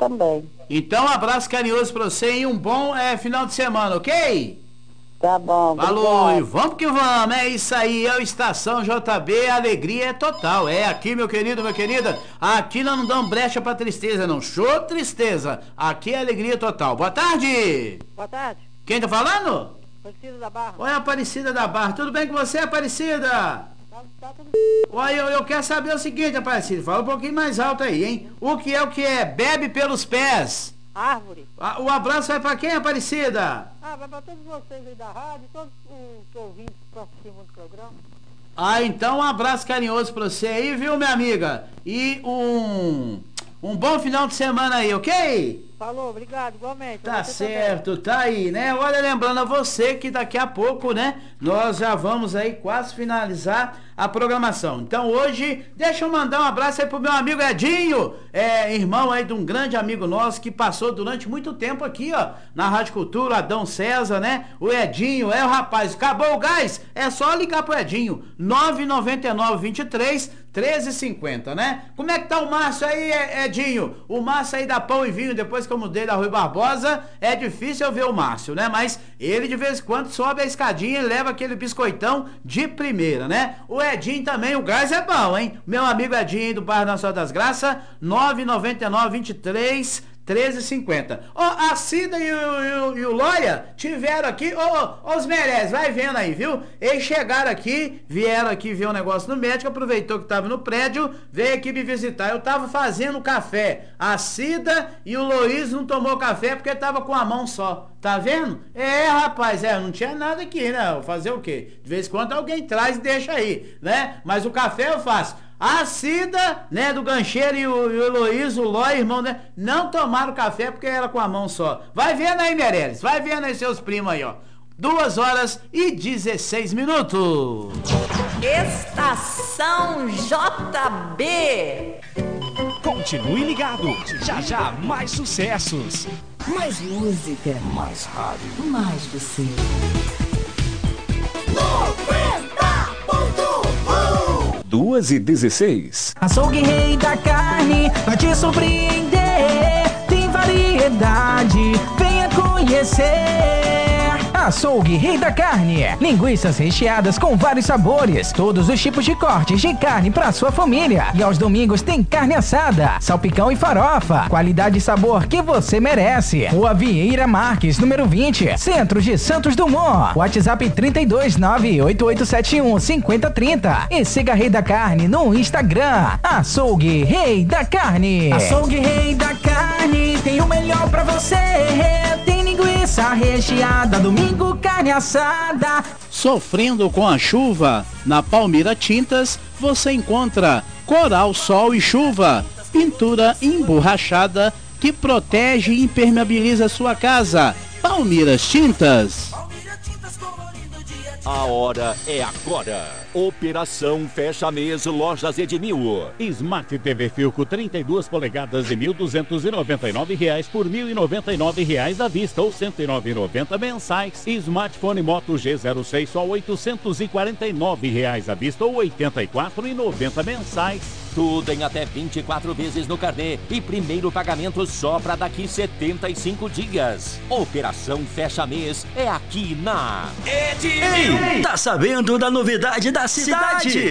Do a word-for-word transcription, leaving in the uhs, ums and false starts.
também. Então, um abraço carinhoso pra você e um bom é, final de semana, ok? Tá bom, Falou, obrigado. e vamos que vamos, é isso aí, é o Estação J B, a alegria é total, é aqui, meu querido, minha querida, aqui nós não damos brecha pra tristeza, não, show tristeza, aqui é alegria total. Boa tarde! Boa tarde. Quem tá falando? Aparecida da Barra. Oi, Aparecida da Barra, tudo bem com você, Aparecida? Tá, tá tudo... Oi, eu, eu quero saber o seguinte, Aparecida, fala um pouquinho mais alto aí, hein? O que é o que é? Bebe pelos pés. Árvore. Ah, o abraço vai pra quem, Aparecida? Ah, vai pra todos vocês aí da rádio, todos os que ouvintes que participam do programa. Ah, então um abraço carinhoso pra você aí, viu, minha amiga? E um, um bom final de semana aí, ok? Falou, obrigado, igualmente. Tá Você certo, tá aí, né? Olha, lembrando a você que daqui a pouco, né, nós já vamos aí quase finalizar a programação. Então hoje, deixa eu mandar um abraço aí pro meu amigo Edinho, é, irmão aí de um grande amigo nosso que passou durante muito tempo aqui, ó, na Rádio Cultura, Adão César, né? O Edinho, é o rapaz, acabou o gás? É só ligar pro Edinho, nove nove nove, vinte e três, treze cinquenta, né? Como é que tá o Márcio aí, Edinho? O Márcio aí da Pão e Vinho, depois que eu mudei da Rui Barbosa, é difícil eu ver o Márcio, né? Mas ele de vez em quando sobe a escadinha e leva aquele biscoitão de primeira, né? O Edinho também, o gás é bom, hein? Meu amigo Edinho aí do bairro Nacional das Graças, nove nove nove, vinte e três, treze cinquenta. Ó, oh, a Cida e o, e o, e o Lóia tiveram aqui, ó, oh, os Merez, vai vendo aí, viu? Eles chegaram aqui, vieram aqui ver um negócio no médico, aproveitou que tava no prédio, veio aqui me visitar. Eu tava fazendo café. A Cida e o Luiz não tomou café porque tava com a mão só. Tá vendo? É, rapaz, é, não tinha nada aqui, né? Vou fazer o quê? De vez em quando alguém traz e deixa aí, né? Mas o café eu faço. A Cida, né, do Gancheiro e o, e o Luiz, o Ló, irmão, né, não tomaram café porque era com a mão só. Vai vendo aí, Meirelles, vai vendo aí seus primos aí, ó. Duas horas e dezesseis minutos. Estação J B. Continue ligado, já já mais sucessos. Mais música. Mais rádio. Mais você. Duas e dezesseis. Açougue Rei da Carne vai te surpreender. Tem variedade, venha conhecer. Açougue Rei da Carne, linguiças recheadas com vários sabores, todos os tipos de cortes de carne para sua família. E aos domingos tem carne assada, salpicão e farofa, qualidade e sabor que você merece. Rua Vieira Marques, número vinte, Centro de Santos Dumont. WhatsApp trinta e dois, nove oito oito sete um, cinco zero três zero. E siga Rei da Carne no Instagram. Açougue Rei da Carne. Açougue Rei da Carne tem o melhor pra você. Tem linguiça recheada, domingo carne assada. Sofrendo com a chuva? Na Palmira Tintas você encontra Coral, Sol e Chuva, pintura emborrachada que protege e impermeabiliza sua casa. Palmira Tintas. A hora é agora. Operação Fecha Mês Lojas Edmil. Smart T V Filco trinta e duas polegadas e mil duzentos e noventa e nove reais por mil e noventa e nove reais à vista ou cento e nove reais e noventa centavos mensais. Smartphone Moto G zero seis só oitocentos e quarenta e nove reais à vista ou oitenta e quatro reais e noventa centavos mensais. Tudo em até vinte e quatro vezes no carnê e primeiro pagamento só para daqui setenta e cinco dias. Operação Fecha Mês é aqui na Edmil. Ei, tá sabendo da novidade da cidade?